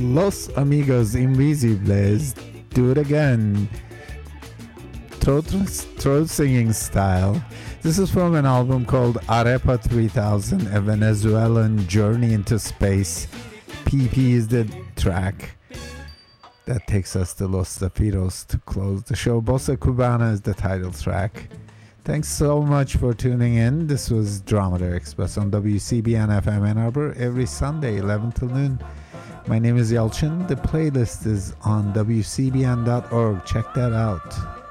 Los Amigos Invisibles, do it again. Throat singing style. This is from an album called Arepa 3000, a Venezuelan journey into space. PP is the track that takes us to Los Zafiros to close the show. Bossa Cubana is the title track. Thanks so much for tuning in. This was Dromedary Express on WCBN FM Ann Arbor every Sunday, 11 till noon. My name is Yelchin. The playlist is on WCBN.org. Check that out.